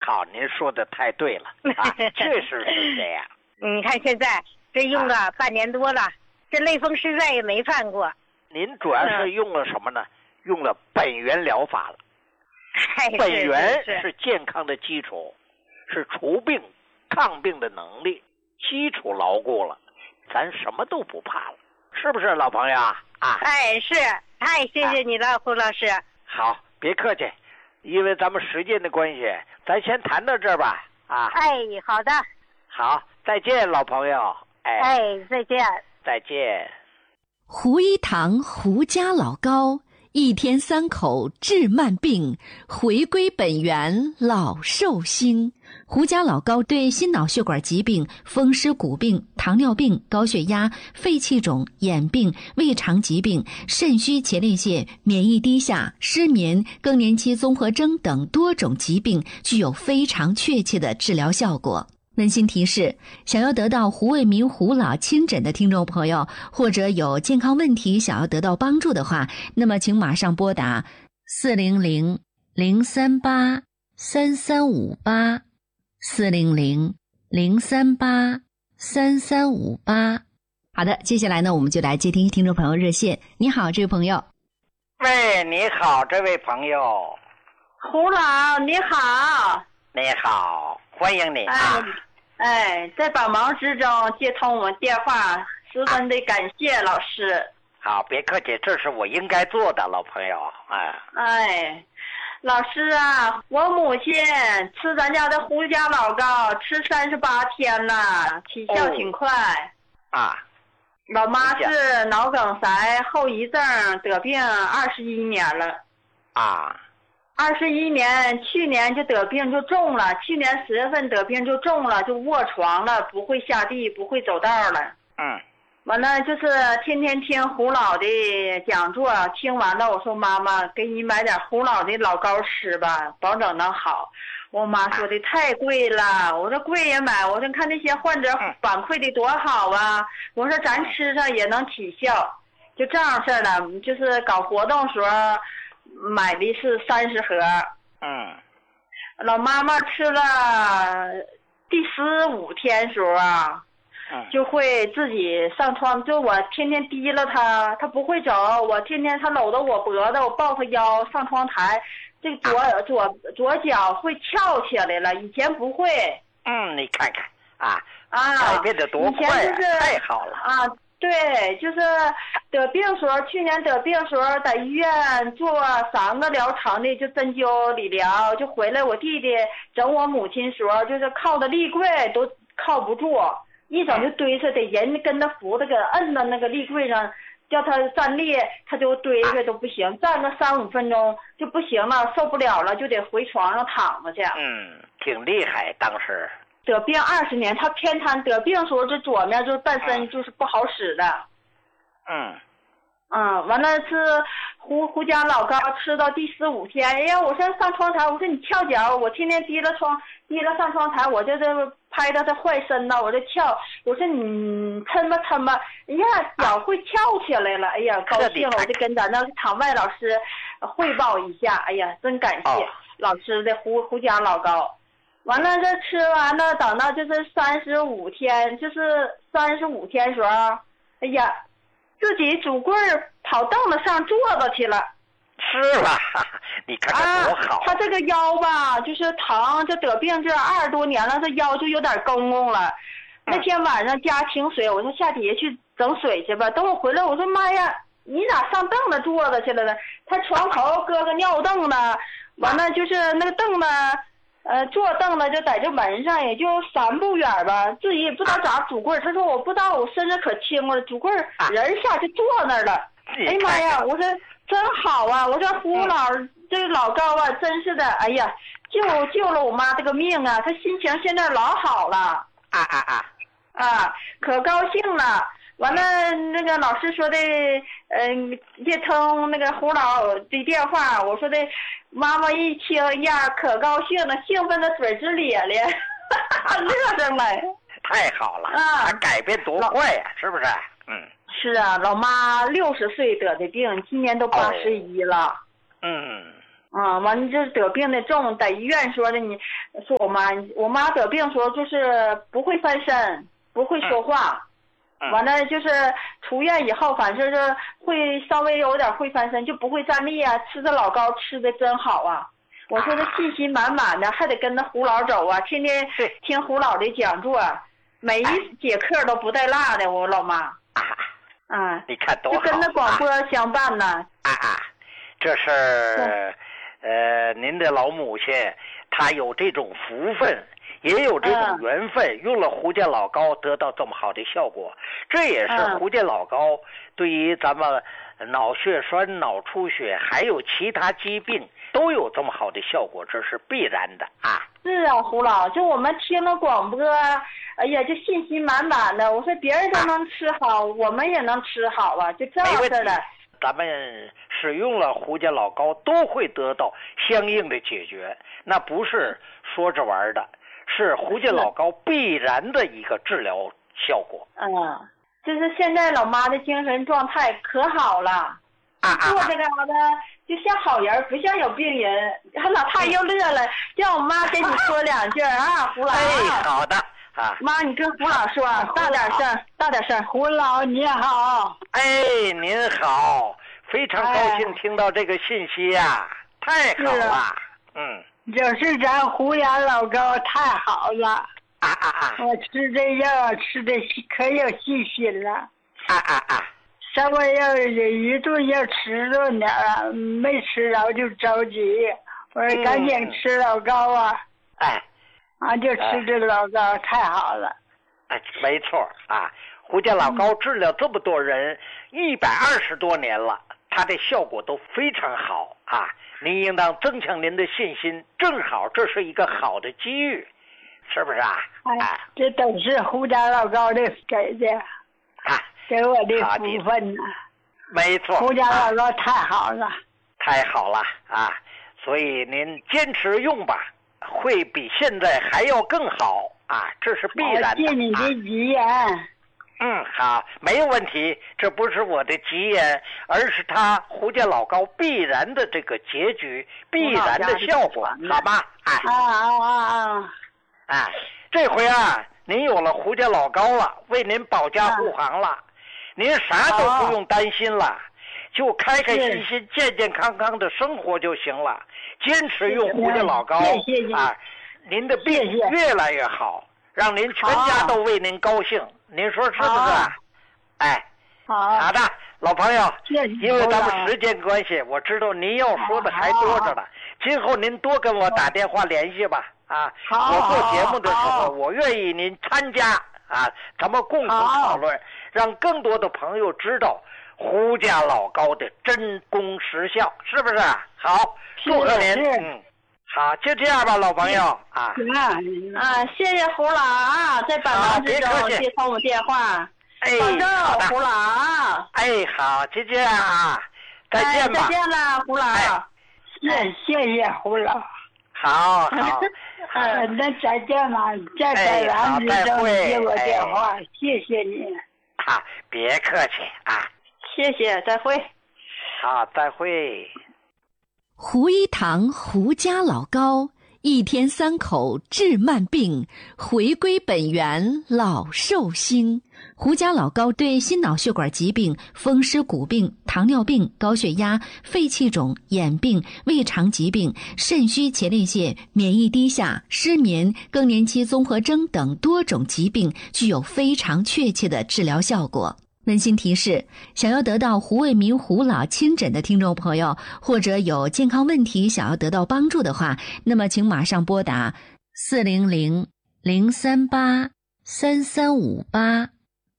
好，您说的太对了啊，确实是这样。 你看现在这用了半年多了，这类风湿再也没犯过。 您主要是用了什么呢？用了本源疗法了。本源是健康的基础，是除病抗病的能力，基础牢固了，咱什么都不怕了，是不是老朋友啊？ 哎，是，太谢谢你了，胡老师。 好，别客气，因为咱们时间的关系，咱先谈到这儿吧。 哎，好的。 好，再见，老朋友。 哎，再见。 再见。 胡一堂胡家老高，一天3口治慢病，回归本源老寿星。胡家老高对心脑血管疾病、风湿骨病、糖尿病、高血压、肺气肿、眼病、胃肠疾病、肾虚前列腺、免疫低下、失眠、更年期综合征等多种疾病具有非常确切的治疗效果。温馨提示，想要得到胡卫民胡老亲诊的听众朋友，或者有健康问题想要得到帮助的话，那么请马上拨打400-038-3358 400-038-3358。好的，接下来呢，我们就来接听听众朋友热线。你好，这位朋友。 喂，你好，这位朋友。 胡老，你好。 你好，欢迎你在百忙之中接通我们电话，十分的感谢老师。 好，别客气，这是我应该做的，老朋友。 老师啊，我母亲吃咱家的胡家老高吃38天了，起效挺快。老妈是脑梗塞后遗症得病21年了。21年，去年就得病就重了，去年10月份得病就重了，就卧床了，不会下地，不会走道了。完了就是天天听胡老的讲座，听完了我说妈妈给你买点胡老的老高吃吧，保证能好。我妈说的太贵了，我说贵也买，我说看那些患者反馈的多好啊，我说咱吃上也能起效，就这样式了，就是搞活动时候买的是30盒。老妈妈吃了第15天时候就会自己上床，就我天天提了他不会走，我天天他搂着我脖子，我抱他腰上窗台，这左脚会翘起来了，以前不会。 你看看改变得多快太好了对，就是得病时候，去年得病时候在医院做3个疗程的，就针灸理疗，就回来我弟弟整我母亲时候，就是靠的立柜都靠不住，一整就堆着，得人跟他扶着，给摁到那个立柜上，叫他站立，他就堆着都不行，站个3-5分钟就不行了，受不了了，就得回床上躺着去。 挺厉害，当时。 得病20年，他偏瘫，得病时候这左面就是半身就是不好使的。完了是胡家老高吃到第15天，哎呀，我说上窗台，我说你翘脚，我天天提了上窗台，我就这拍到他坏身呢，我就翘，我说你抻吧，哎呀，脚会翘起来了，哎呀，高兴了，我就跟咱那场外老师汇报一下，哎呀，真感谢老师的胡家老高。完了，这吃完了，等到就是35天，就是35天时候，哎呀，自己拄棍儿跑凳子上坐着去了。 是吧？你看看多好。 他这个腰吧，就是疼，就得病这20多年了，这腰就有点公公了。那天晚上家停水，我说下底下去整水去吧。等我回来，我说妈呀，你咋上凳子坐着去了呢？他床头搁个尿凳子，完了就是那个凳子。坐凳子就在这门上，也就3步远吧，自己也不知道咋拄棍儿。他说我不知道，我身子可轻了，拄棍儿人下去坐那儿了。哎呀妈呀，我说真好啊！我说胡老这个老高啊，真是的，哎呀，救了我妈这个命啊！他心情现在老好了。可高兴了。完了，那个老师说的，接通那个胡老的电话，我说的，妈妈一听呀，可高兴了，兴奋的水直咧咧，乐着来。 太好了改变多快呀，是不是？ 是啊，老妈60岁得的病，今年都81了。 完了就是得病的重，在医院说的，你说我妈得病时候就是不会翻身，不会说话，完了就是出院以后，反正是会稍微有点会翻身，就不会站立啊，吃的老高，吃的真好啊。我说他信心满满的，还得跟着胡老走啊，天天听胡老的讲座，每一节课都不带落的。我老妈你看多好， 就跟着广播相伴呢。 这是您的老母亲，她有这种福分，也有这种缘分，用了胡家老高得到这么好的效果，这也是胡家老高对于咱们脑血栓、脑出血还有其他疾病都有这么好的效果，这是必然的啊。 是啊，胡老，就我们听了广播，哎呀，就信心满满的。我说别人都能吃好，我们也能吃好啊，就这样式的。 咱们使用了胡家老高都会得到相应的解决，那不是说着玩的，是胡家老高必然的一个治疗效果。 就是现在老妈的精神状态可好了，坐这个的就像好人，不像有病人。老太又乐了，叫我妈跟你说两句啊，胡老。 好的。 妈，你跟胡老说，大点声。胡老你好。 您好，非常高兴听到这个信息呀，太好了。 就是咱胡家老高太好了。我吃这药吃的可有信心了。稍微要一顿要吃着点儿，没吃着就着急。我说赶紧吃老高啊。就吃这老高太好了。 没错胡家老高治疗这么多人120多年了，它的效果都非常好您应当增强您的信心，正好这是一个好的机遇，是不是这都是胡家老高的给的给我的福分呢。 没错， 胡家老高太好了。 太好了所以您坚持用吧，会比现在还要更好这是必然的。 谢你的吉言。 好，没有问题，这不是我的吉言，而是他胡家老高必然的这个结局，必然的效果，好吧？这回您有了胡家老高了，为您保驾护航了，您啥都不用担心了，就开开心心、健健康康的生活就行了。坚持用胡家老高，您的病越来越好，让您全家都为您高兴，您说是不是？好的，老朋友，因为咱们时间关系，我知道您要说的还多着呢，今后您多跟我打电话联系吧。我做节目的时候，我愿意您参加咱们共同讨论，让更多的朋友知道胡家老高的真功实效，是不是？好，祝贺您。好，就这样吧，老朋友谢谢胡老在百忙之中接通我电话。保重，胡老。 好，就这样再见吧。 再见了，胡老。 谢谢胡老。 好。 那再见吧，在百忙之中接我电话，谢谢你。 别客气谢谢，再会。 好，再会。 胡一堂胡家老高，一天3口治慢病，回归本源老寿星。胡家老高对心脑血管疾病、风湿骨病、糖尿病、高血压、肺气肿、眼病、胃肠疾病、肾虚前列腺、免疫低下、失眠、更年期综合征等多种疾病具有非常确切的治疗效果。温馨提示，想要得到胡卫民胡老亲诊的听众朋友，或者有健康问题想要得到帮助的话，那么请马上拨打400-038-3358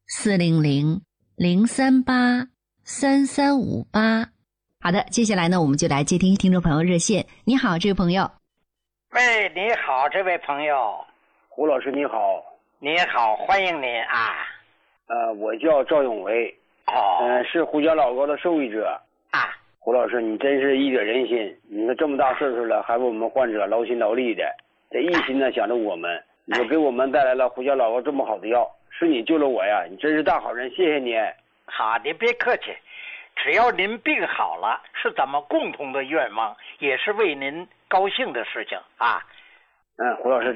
400-038-3358。好的，接下来呢，我们就来接听听众朋友热线。你好，这位朋友。 喂，你好，这位朋友。 胡老师你好。 你好，欢迎您我叫赵永维，是胡家老高的受益者。胡老师，你真是一者人心，你说这么大岁数了，还为我们患者劳心劳力的，这一心呢想着我们，你就给我们带来了胡家老高这么好的药，是你救了我呀，你真是大好人，谢谢你。 好，您别客气。 只要您病好了，是咱们共同的愿望，也是为您高兴的事情啊。 胡老师。